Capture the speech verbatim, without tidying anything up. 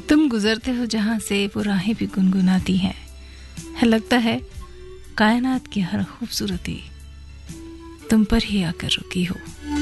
तुम गुजरते हो जहां से वो राहें भी गुनगुनाती हैं, है लगता है कायनात की हर खूबसूरती तुम पर ही आकर रुकी हो।